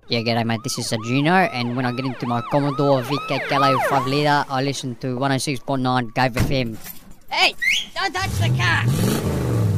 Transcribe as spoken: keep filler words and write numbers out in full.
Yeah, g'day mate, this is a Juno, and when I get into my Commodore V K Gallo five litre, I listen to one oh six point nine Gove F M. Hey, don't touch the car!